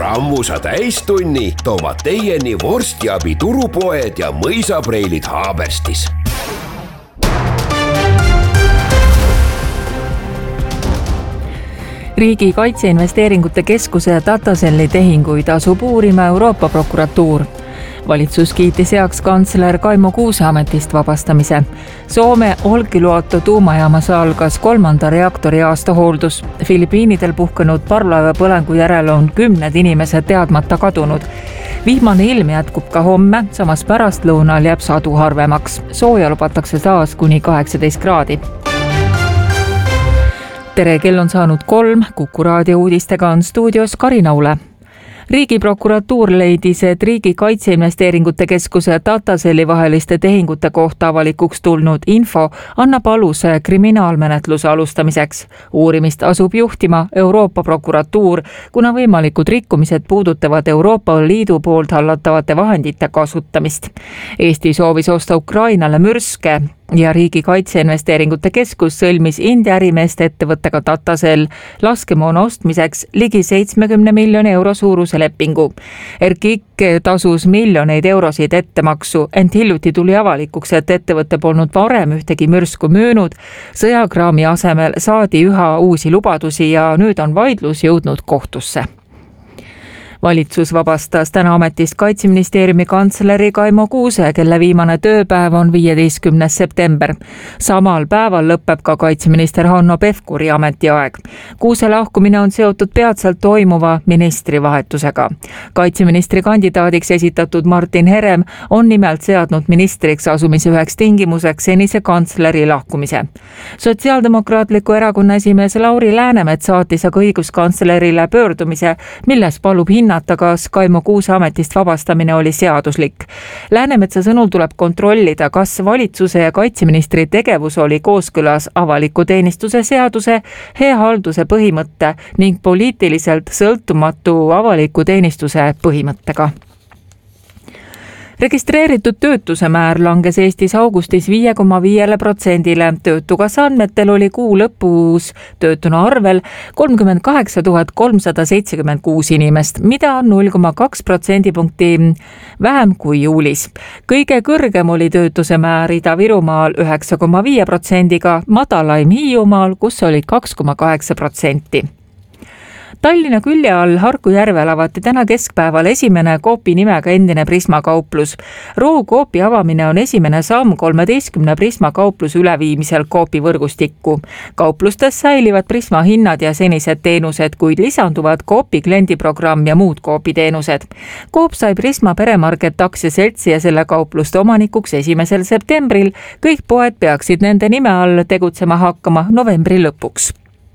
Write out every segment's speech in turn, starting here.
Rammusa täistunni toovad teieni vorstiabi turupoed ja mõisapreilid Haaberstis. Riigi Kaitseinvesteeringute Keskuse ja Datacelli tehinguid asub uurima Euroopa prokuratuur. Valitsus kiitis heaks kantsler Kaimo Kuuse ametist vabastamise. Soome Olkiluoto tuumajaamas algas 3. reaktori aastahooldus. Filipiinidel puhkenud parvlaeva põlengu järel on 10 inimesed teadmata kadunud. Vihmane ilm jätkub ka homme, samas pärastlõunal jääb sadu harvemaks. Sooja lubatakse taas kuni 18 kraadi. Tere, kell on saanud 3, Kuku raadio uudistega on stuudios Karina Ule. Riigiprokuratuur leidis, et Riigi Kaitseinvesteeringute Keskuse ja Datacelli vaheliste tehingute kohta avalikuks tulnud info annab aluse kriminaalmenetluse alustamiseks. Uurimist asub juhtima Euroopa prokuratuur, kuna võimalikud rikkumised puudutavad Euroopa Liidu poolt hallatavate vahendite kasutamist. Eesti soovis osta Ukrainale mürske ja Riigi Kaitseinvesteeringute Keskus sõlmis India ärimeeste ettevõttega Datacell laskemoona ostmiseks ligi 70 miljoni euro suuruse lepingu. RKIK tasus miljoneid eurosid ettemaksu, ent hiljuti tuli avalikuks, et ettevõtte polnud varem ühtegi mürsku müünud. Sõjakraami asemel saadi üha uusi lubadusi ja nüüd on vaidlus jõudnud kohtusse. Valitsus vabastas täna ametist Kaitseministeeriumi kantsleri Kaimo Kuuse, kelle viimane tööpäev on 15. september. Samal päeval lõpeb ka kaitseminister Hanno Pevkuri ametiaeg. Kuuse lahkumine on seotud peatselt toimuva ministrivahetusega. Kaitseministri kandidaadiks esitatud Martin Herem on nimelt seadnud ministriks asumise üheks tingimuseks senise kantsleri lahkumise. Sotsiaaldemokraatliku erakonna esimees Lauri Läänemets saatis aga õiguskantslerile pöördumise, milles palub hinnata, kas Kaimo Kuuse ametist vabastamine oli seaduslik. Läänemetsa sõnul tuleb kontrollida, kas valitsuse ja kaitseministri tegevus oli kooskõlas avaliku teenistuse seaduse, hea halduse põhimõtte ning poliitiliselt sõltumatu avaliku teenistuse põhimõttega. Registreeritud töötuse määr langes Eestis augustis 5,5%. Töötukassa andmetel oli kuu lõpus töötuna arvel 38 376 inimest, mida on 0,2% vähem kui juulis. Kõige kõrgem oli töötuse määr Ida-Virumaal 9,5%, madalaim Hiiumaal, kus oli 2,8%. Tallinna külje all Harku järvel avati täna keskpäeval esimene Coopi nimega endine Prisma kauplus. Roo Coopi avamine on esimene samm 13 Prisma kaupluse üleviimisel Coopi võrgustikku. Kauplustes säilivad Prisma hinnad ja senised teenused, kuid lisanduvad Coopi kliendiprogramm ja muud Coopi teenused. Coop sai Prisma Peremarket aktsiaseltsi ja selle kaupluste omanikuks 1. septembril. Kõik poed peaksid nende nime all tegutsema hakkama novembri lõpuks.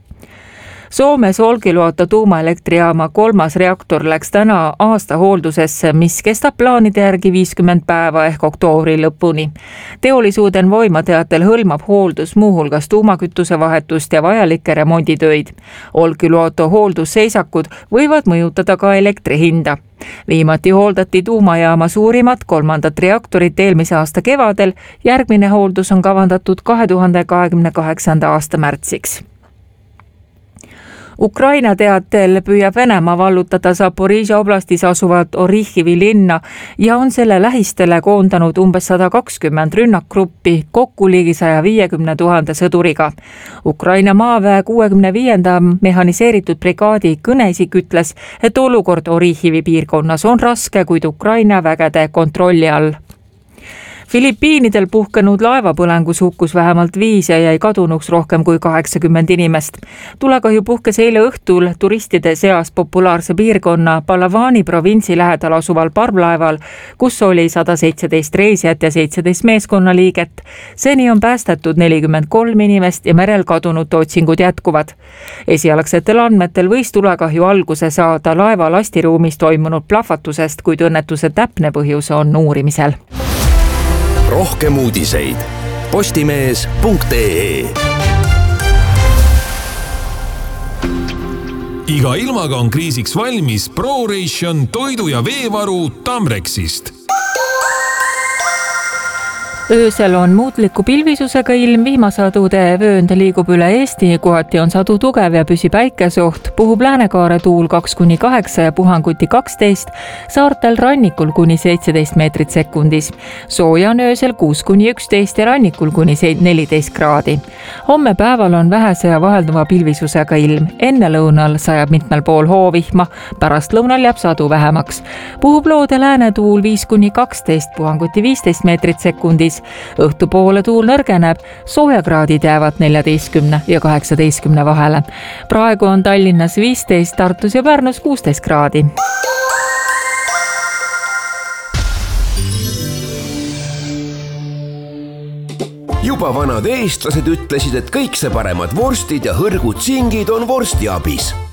Soomes Olkiluoto tuumaelektrijaama 3. reaktor läks täna aastahooldusesse, mis kestab plaanide järgi 50 päeva ehk oktoobri lõpuni. Teolisuuden voimateatel hõlmab hooldus muuhulgas tuumakütuse vahetust ja vajalikke remonditöid. Olkiluoto hooldusseisakud võivad mõjutada ka elektri hinda. Viimati hooldati tuumajaama suurimat 3. reaktorit eelmise aasta kevadel, järgmine hooldus on kavandatud 2028. aasta märtsiks. Ukraina teatel püüab Venemaa vallutada Zaporižžja oblastis asuvat Orihhivi linna ja on selle lähistele koondanud umbes 120 rünnakgruppi kokku ligi 150 000 sõduriga. Ukraina maaväe 65. mehaniseeritud brigaadi kõneisik ütles, et olukord Orihhivi piirkonnas on raske, kuid Ukraina vägede kontrolli all. Filipiinidel puhkenud laevapõlengus hukkus vähemalt 5 ja jäi kadunuks rohkem kui 80 inimest. Tulekahju puhkes eile õhtul turistide seas populaarse piirkonna Palavani provintsi lähedal asuval parvlaeval, kus oli 117 reisijat ja 17 meeskonnaliiget. Seni on päästetud 43 inimest ja merel kadunud otsingud jätkuvad. Esialgsetel andmetel võis tulekahju alguse saada laeva lastiruumis toimunud plahvatusest, kuid õnnetuse täpne põhjus on uurimisel. Rohkem uudiseid postimees.ee. Iga ilmaga on kriisiks valmis ProRation toidu- ja veevaru Tamrexist. öösel on muutliku pilvisusega ilm, vihmasadude vöönd liigub üle Eesti, kohati on sadu tugev ja püsib äikeseoht, puhub läänekaare tuul 2-8 ja puhanguti 12, saartel rannikul kuni 17 meetrit sekundis. Sooja on öösel 6-11 ja rannikul kuni 14 kraadi. Homme päeval on vähese ja vahelduva pilvisusega ilm, enne lõunal sajab mitmel pool hoovihma, pärast lõunal jääb sadu vähemaks. Puhub loode läänetuul 5-12, puhanguti 15 meetrit sekundis. Õhtupoole tuul nõrgeneb, soojakraadid jäävad 14 ja 18 vahele. Praegu on Tallinnas 15, Tartus ja Pärnus 16 kraadi. Juba vanad eestlased ütlesid, et kõik see paremad vorstid ja hõrgud singid on vorstiabis.